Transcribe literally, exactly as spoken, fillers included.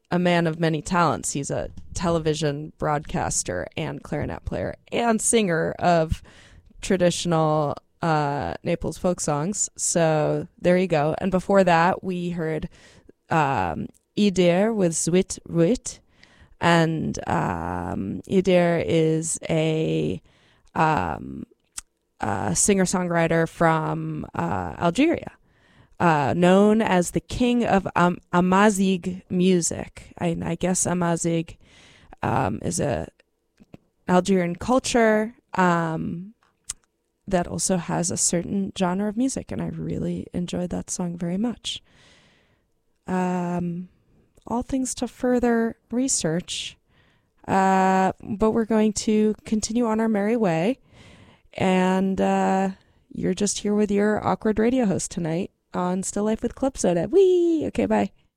a man of many talents. He's a television broadcaster and clarinet player and singer of traditional uh, Naples folk songs. So there you go. And before that, we heard um, Idir with Zwit Ruit. And um, Idir is a, um, a singer-songwriter from uh, Algeria, uh, known as the king of um, Amazigh music. I, I guess Amazigh um, is a Algerian culture um, that also has a certain genre of music, and I really enjoyed that song very much. Um... All things to further research, uh, but we're going to continue on our merry way, and uh, you're just here with your awkward radio host tonight on Still Life with Club Soda. Whee! Okay, bye.